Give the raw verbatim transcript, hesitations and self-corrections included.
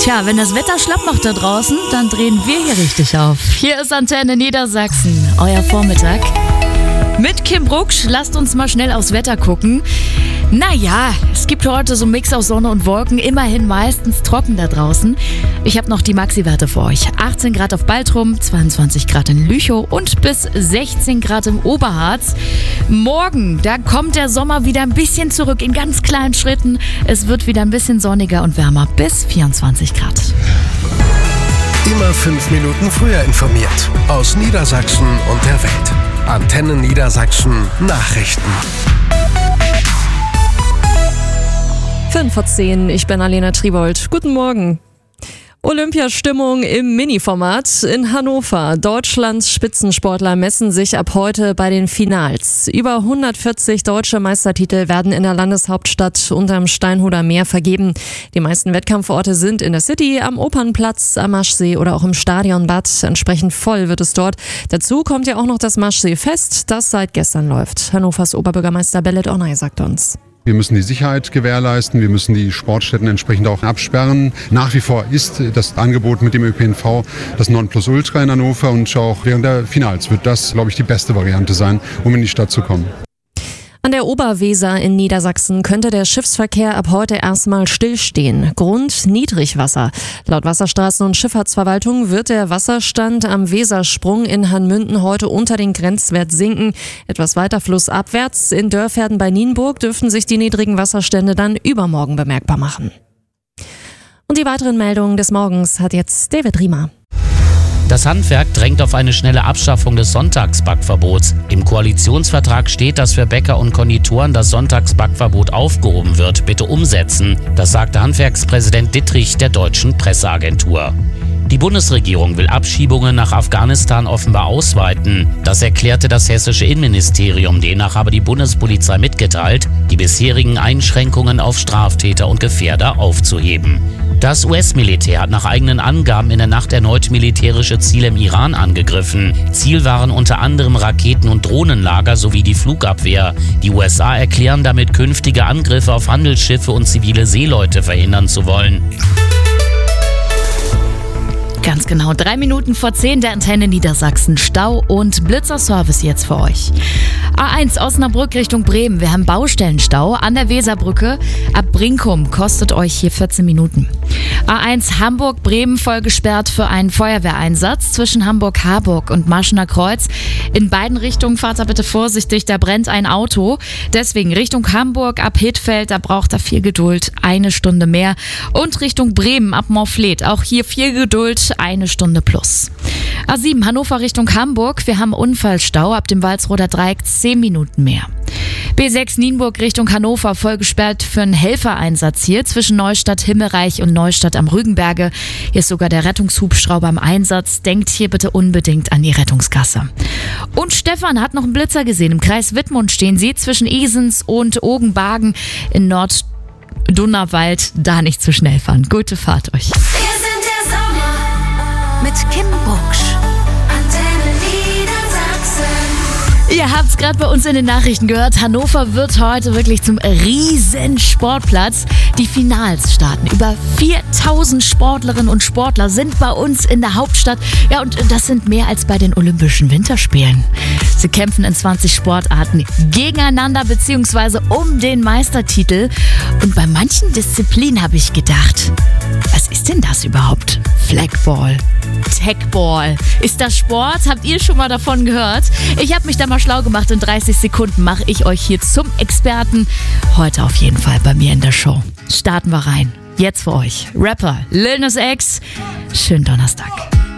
Tja, wenn das Wetter schlapp macht da draußen, dann drehen wir hier richtig auf. Hier ist Antenne Niedersachsen, euer Vormittag. Mit Kim Brucksch, lasst uns mal schnell aufs Wetter gucken. Naja, es gibt heute so einen Mix aus Sonne und Wolken, immerhin meistens trocken da draußen. Ich habe noch die Maxi-Werte für euch. achtzehn Grad auf Baltrum, zweiundzwanzig Grad in Lüchow und bis sechzehn Grad im Oberharz. Morgen, da kommt der Sommer wieder ein bisschen zurück in ganz kleinen Schritten. Es wird wieder ein bisschen sonniger und wärmer, bis vierundzwanzig Grad. Immer fünf Minuten früher informiert. Aus Niedersachsen und der Welt. Antenne Niedersachsen Nachrichten. fünf vor zehn, ich bin Alena Tribold. Guten Morgen. Olympiastimmung im Mini-Format in Hannover. Deutschlands Spitzensportler messen sich ab heute bei den Finals. Über hundertvierzig deutsche Meistertitel werden in der Landeshauptstadt unterm Steinhuder Meer vergeben. Die meisten Wettkampforte sind in der City, am Opernplatz, am Maschsee oder auch im Stadionbad. Entsprechend voll wird es dort. Dazu kommt ja auch noch das Maschsee-Fest, das seit gestern läuft. Hannovers Oberbürgermeister Belit Onay sagt uns. Wir müssen die Sicherheit gewährleisten, wir müssen die Sportstätten entsprechend auch absperren. Nach wie vor ist das Angebot mit dem Ö P N V das Nonplusultra in Hannover und auch während der Finals wird das, glaube ich, die beste Variante sein, um in die Stadt zu kommen. An der Oberweser in Niedersachsen könnte der Schiffsverkehr ab heute erstmal stillstehen. Grund Niedrigwasser. Laut Wasserstraßen- und Schifffahrtsverwaltung wird der Wasserstand am Wesersprung in Hanmünden heute unter den Grenzwert sinken. Etwas weiter flussabwärts in Dörferden bei Nienburg dürften sich die niedrigen Wasserstände dann übermorgen bemerkbar machen. Und die weiteren Meldungen des Morgens hat jetzt David Riemer. Das Handwerk drängt auf eine schnelle Abschaffung des Sonntagsbackverbots. Im Koalitionsvertrag steht, dass für Bäcker und Konditoren das Sonntagsbackverbot aufgehoben wird. Bitte umsetzen. Das sagte Handwerkspräsident Dittrich der Deutschen Presseagentur. Die Bundesregierung will Abschiebungen nach Afghanistan offenbar ausweiten. Das erklärte das hessische Innenministerium. Demnach habe die Bundespolizei mitgeteilt, die bisherigen Einschränkungen auf Straftäter und Gefährder aufzuheben. Das U S-Militär hat nach eigenen Angaben in der Nacht erneut militärische Ziele im Iran angegriffen. Ziel waren unter anderem Raketen- und Drohnenlager sowie die Flugabwehr. Die U S A erklären damit, künftige Angriffe auf Handelsschiffe und zivile Seeleute verhindern zu wollen. Ganz genau, drei Minuten vor zehn der Antenne Niedersachsen. Stau und Blitzerservice jetzt für euch. A eins Osnabrück Richtung Bremen. Wir haben Baustellenstau an der Weserbrücke. Ab Brinkum kostet euch hier vierzehn Minuten. A eins Hamburg-Bremen voll gesperrt für einen Feuerwehreinsatz zwischen Hamburg-Harburg und Maschener Kreuz. In beiden Richtungen fahrt da bitte vorsichtig, da brennt ein Auto. Deswegen Richtung Hamburg ab Hittfeld, da braucht er viel Geduld, eine Stunde mehr. Und Richtung Bremen ab Morfleet, auch hier viel Geduld, eine Stunde plus. A sieben Hannover Richtung Hamburg, wir haben Unfallstau ab dem Walsroder Dreieck, zehn Minuten mehr. B sechs Nienburg Richtung Hannover voll gesperrt für einen Helfereinsatz hier zwischen Neustadt Himmelreich und Neustadt am Rügenberge. Hier ist sogar der Rettungshubschrauber im Einsatz. Denkt hier bitte unbedingt an die Rettungskasse. Und Stefan hat noch einen Blitzer gesehen. Im Kreis Wittmund stehen sie zwischen Esens und Ogenbagen in Nord-Donauwald. Da nicht zu schnell fahren. Gute Fahrt euch. Wir sind der Sommer mit Kim Brucksch. Ihr habt es gerade bei uns in den Nachrichten gehört. Hannover wird heute wirklich zum riesen Sportplatz. Die Finals starten. Über viertausend Sportlerinnen und Sportler sind bei uns in der Hauptstadt. Ja, und das sind mehr als bei den Olympischen Winterspielen. Sie kämpfen in zwanzig Sportarten gegeneinander bzw. um den Meistertitel. Und bei manchen Disziplinen habe ich gedacht, was ist denn das überhaupt? Flagball, Tagball. Ist das Sport? Habt ihr schon mal davon gehört? Ich habe mich da mal schlau gemacht. In dreißig Sekunden mache ich euch hier zum Experten. Heute auf jeden Fall bei mir in der Show. Starten wir rein. Jetzt für euch. Rapper Lil Nas X. Schönen Donnerstag.